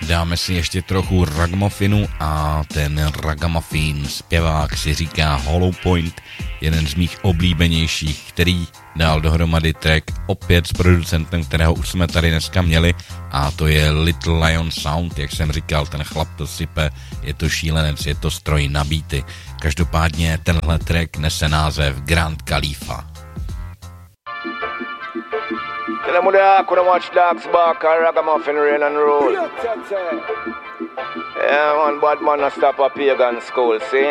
Dáme si ještě trochu ragamuffinu a ten ragamuffin zpěvák si říká Hollow Point, jeden z mých oblíbenějších, který dal dohromady track opět s producentem, kterého už jsme tady dneska měli, a to je Little Lion Sound, jak jsem říkal, ten chlap to sype, je to šílenec, je to stroj na beaty. Každopádně tenhle track nese název Grand Khalifa. Tell them I couldn't watch Dogs Bark or Ragamuffin Rain and Roll. Yeah, man, bad man, stop a pagan school, see?